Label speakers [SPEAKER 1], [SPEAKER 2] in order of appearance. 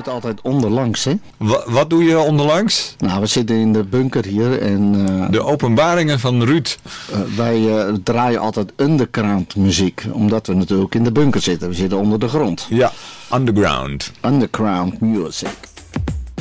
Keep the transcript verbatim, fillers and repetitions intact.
[SPEAKER 1] het altijd onderlangs, hè?
[SPEAKER 2] Wa- wat doe je onderlangs?
[SPEAKER 1] Nou, we zitten in de bunker hier en uh,
[SPEAKER 2] De openbaringen van Ruud.
[SPEAKER 1] uh, wij uh, draaien altijd underground muziek. Omdat we natuurlijk in de bunker zitten. We zitten onder de grond.
[SPEAKER 2] Ja, underground.
[SPEAKER 1] Underground music.